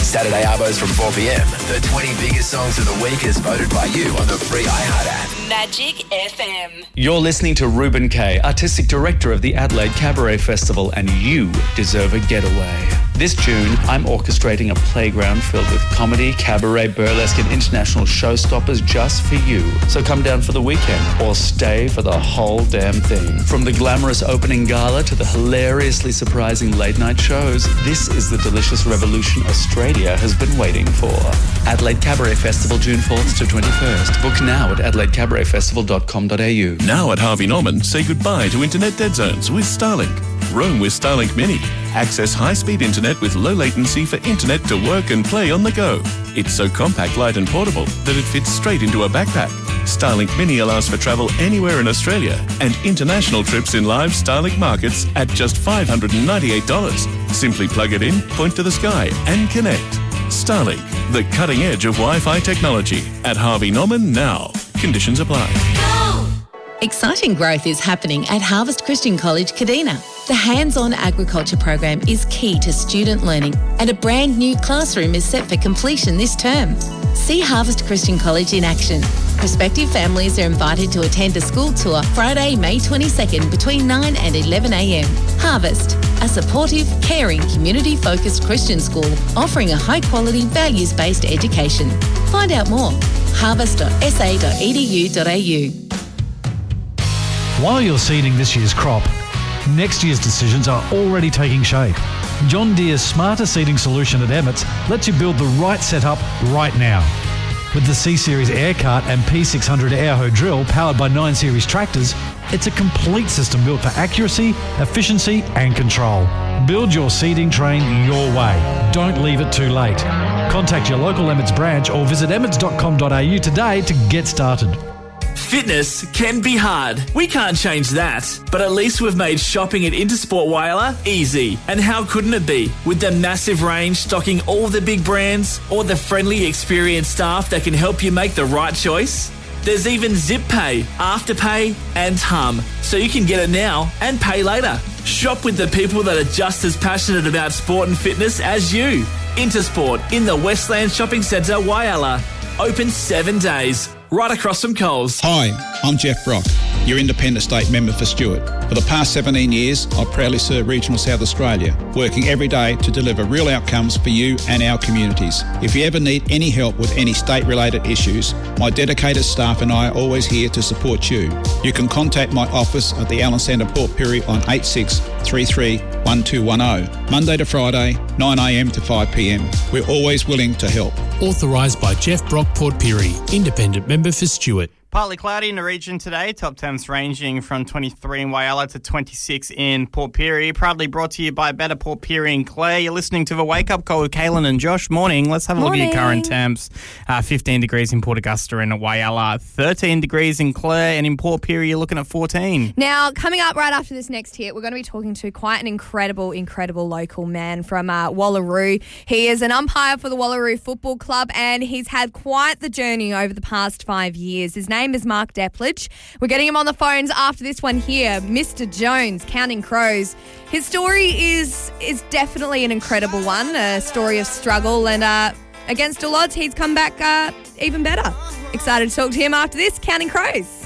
Saturday Arbos from 4pm. The 20 biggest songs of the week as voted by you on the free iHeart app. Magic FM. You're listening to Ruben Kay, Artistic Director of the Adelaide Cabaret Festival, and you deserve a getaway. This June, I'm orchestrating a playground filled with comedy, cabaret, burlesque and international showstoppers just for you. So come down for the weekend or stay for the whole damn thing. From the glamorous opening gala to the hilariously surprising late night shows, this is the delicious revolution Australia has been waiting for. Adelaide Cabaret Festival, June 4th to 21st. Book now at adelaidecabaretfestival.com.au. Now at Harvey Norman, say goodbye to internet dead zones with Starlink. Roam with Starlink Mini. Access high-speed internet with low latency for internet to work and play on the go. It's so compact, light and portable that it fits straight into a backpack. Starlink Mini allows for travel anywhere in Australia and international trips in live Starlink markets at just $598. Simply plug it in, point to the sky and connect. Starlink, the cutting edge of Wi-Fi technology. At Harvey Norman now. Conditions apply. Exciting growth is happening at Harvest Christian College, Kadina. The hands-on agriculture program is key to student learning and a brand new classroom is set for completion this term. See Harvest Christian College in action. Prospective families are invited to attend a school tour Friday, May 22nd between 9 and 11 a.m. Harvest, a supportive, caring, community-focused Christian school offering a high-quality, values-based education. Find out more. harvest.sa.edu.au. While you're seeding this year's crop, next year's decisions are already taking shape. John Deere's smarter seeding solution at Emmets lets you build the right setup right now. With the C-Series Air Cart and P600 Airho drill powered by 9 Series tractors, it's a complete system built for accuracy, efficiency and control. Build your seeding train your way. Don't leave it too late. Contact your local Emmets branch or visit emmets.com.au today to get started. Fitness can be hard. We can't change that. But at least we've made shopping at Intersport Whyalla easy. And how couldn't it be? With the massive range stocking all the big brands or the friendly, experienced staff that can help you make the right choice. There's even Zip Pay, Afterpay and Hum. So you can get it now and pay later. Shop with the people that are just as passionate about sport and fitness as you. Intersport in the Westland Shopping Centre, Whyalla. Open 7 days. Right across from Coles. Hi, I'm Jeff Brock, your Independent State Member for Stewart. For the past 17 years, I've proudly served Regional South Australia, working every day to deliver real outcomes for you and our communities. If you ever need any help with any state-related issues, my dedicated staff and I are always here to support you. You can contact my office at the Allen Centre, Port Pirie on 8633 1210, Monday to Friday, 9am to 5pm. We're always willing to help. Authorised by Jeff Brock, Port Pirie, Independent Member for Stewart. Partly cloudy in the region today. Top temps ranging from 23 in Whyalla to 26 in Port Pirie. Proudly brought to you by Better Port Pirie and Clare. You're listening to the Wake Up Call with Kaylin and Josh. Morning. Let's have a look at your current temps. 15 degrees in Port Augusta and Whyalla. 13 degrees in Clare, and in Port Pirie you're looking at 14. Now, coming up right after this next hit, we're going to be talking to quite an incredible local man from Wallaroo. He is an umpire for the Wallaroo Football Club, and he's had quite the journey over the past 5 years. His name is Mark Deplich. We're getting him on the phones after this one here. Mr. Jones, Counting Crows. His story is definitely an incredible one, a story of struggle, and against all odds, he's come back even better. Excited to talk to him after this, Counting Crows.